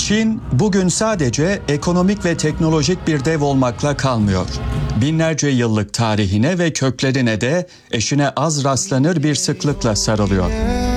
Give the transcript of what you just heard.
Çin bugün sadece ekonomik ve teknolojik bir dev olmakla kalmıyor. Binlerce yıllık tarihine ve köklerine de eşine az rastlanır bir sıklıkla sarılıyor.